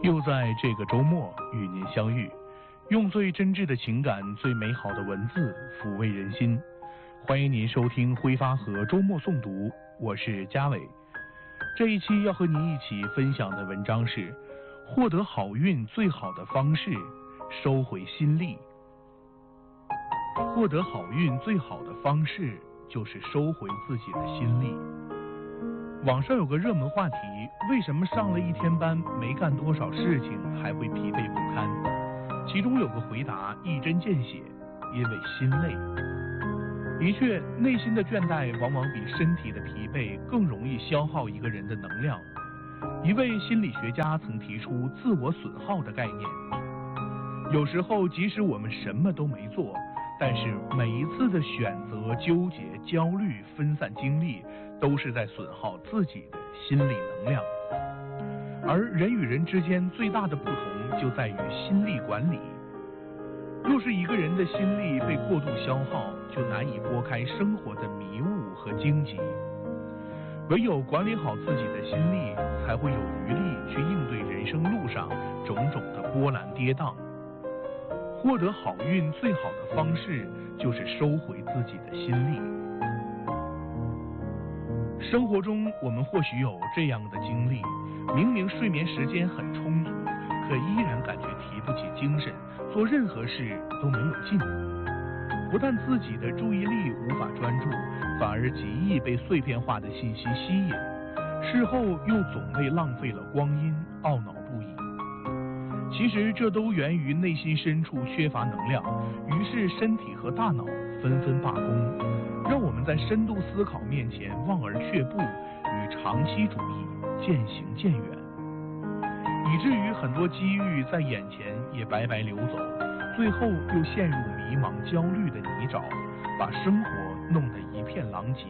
又在这个周末与您相遇，用最真挚的情感、最美好的文字抚慰人心。欢迎您收听挥发河周末诵读，我是嘉伟。这一期要和您一起分享的文章是：获得好运最好的方式，收回心力。获得好运最好的方式就是收回自己的心力。网上有个热门话题，为什么上了一天班没干多少事情还会疲惫不堪？其中有个回答一针见血，因为心累。的确，内心的倦怠往往比身体的疲惫更容易消耗一个人的能量。一位心理学家曾提出自我损耗的概念。有时候即使我们什么都没做，但是每一次的选择、纠结、焦虑、分散精力，都是在损耗自己的心理能量。而人与人之间最大的不同就在于心力管理。若是一个人的心力被过度消耗，就难以拨开生活的迷雾和荆棘。唯有管理好自己的心力，才会有余力去应对人生路上种种的波澜跌宕。获得好运最好的方式就是收回自己的心力。生活中我们或许有这样的经历，明明睡眠时间很充足，可依然感觉提不起精神，做任何事都没有劲。不但自己的注意力无法专注，反而极易被碎片化的信息吸引，事后又总为浪费了光阴懊恼不已。其实这都源于内心深处缺乏能量，于是身体和大脑纷纷罢工，让我们在深度思考面前望而却步，与长期主义渐行渐远，以至于很多机遇在眼前也白白流走，最后又陷入迷茫焦虑的泥沼，把生活弄得一片狼藉。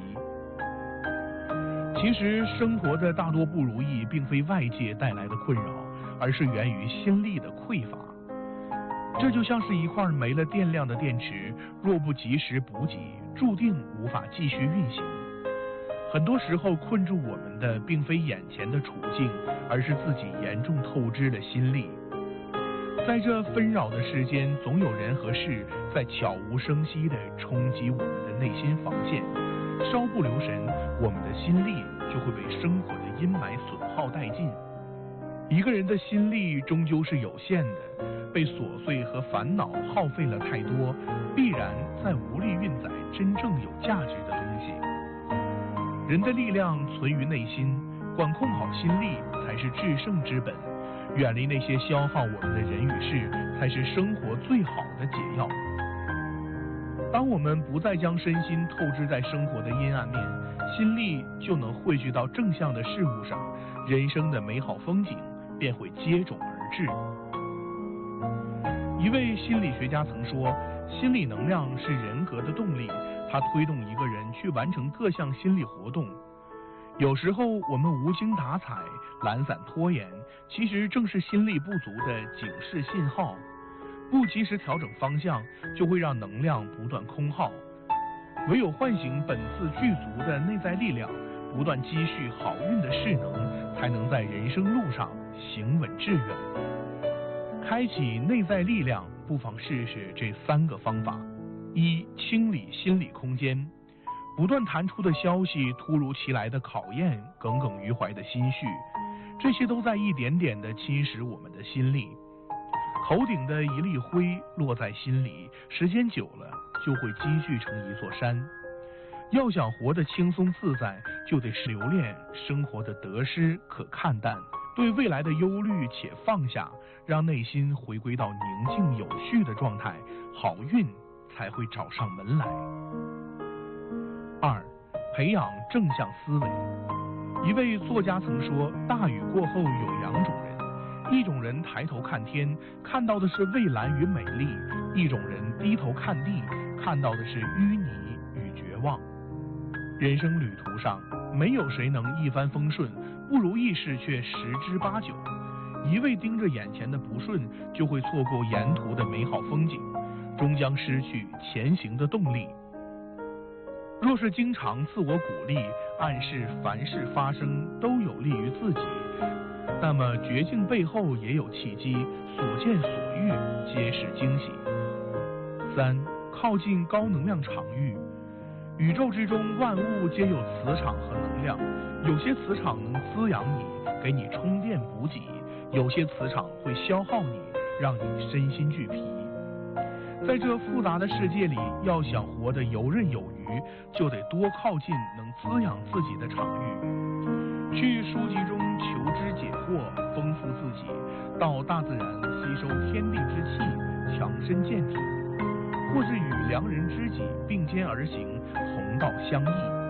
其实生活的大多不如意并非外界带来的困扰，而是源于心力的匮乏。这就像是一块没了电量的电池，若不及时补给，注定无法继续运行。很多时候困住我们的并非眼前的处境，而是自己严重透支的心力。在这纷扰的世间，总有人和事在悄无声息地冲击我们的内心防线，稍不留神，我们的心力就会被生活的阴霾损耗殆尽。一个人的心力终究是有限的，被琐碎和烦恼耗费了太多，必然在无力运载真正有价值的东西。人的力量存于内心，管控好心力才是制胜之本，远离那些消耗我们的人与事，才是生活最好的解药。当我们不再将身心透支在生活的阴暗面，心力就能汇聚到正向的事物上，人生的美好风景便会接踵而至。一位心理学家曾说，心理能量是人格的动力，它推动一个人去完成各项心理活动。有时候我们无精打采、懒散拖延，其实正是心力不足的警示信号。不及时调整方向，就会让能量不断空耗。唯有唤醒本自具足的内在力量，不断积蓄好运的势能，才能在人生路上行稳致远。开启内在力量，不妨试试这3个方法：一、清理心理空间。不断弹出的消息，突如其来的考验，耿耿于怀的心绪，这些都在一点点地侵蚀我们的心力。头顶的一粒灰落在心里，时间久了就会积聚成一座山。要想活得轻松自在，就得留恋生活的得失可看淡，对未来的忧虑且放下，让内心回归到宁静有序的状态，好运才会找上门来。2、培养正向思维。一位作家曾说，大雨过后有2种人，一种人抬头看天，看到的是蔚蓝与美丽；一种人低头看地，看到的是淤泥与绝望。人生旅途上，没有谁能一帆风顺，不如意事却10之8九。一味盯着眼前的不顺，就会错过沿途的美好风景，终将失去前行的动力。若是经常自我鼓励，暗示凡事发生都有利于自己， 那么绝境背后也有契机，所见所遇皆是惊喜。3. 靠近高能量场域。宇宙之中万物皆有磁场和能量，有些磁场能滋养你，给你充电补给，有些磁场会消耗你，让你身心俱疲。在这复杂的世界里，要想活得游刃有余，就得多靠近能滋养自己的场域，去书籍中求知解惑，丰富自己，到大自然吸收天地之气，强身健体，或是与良人知己并肩而行，同道相益。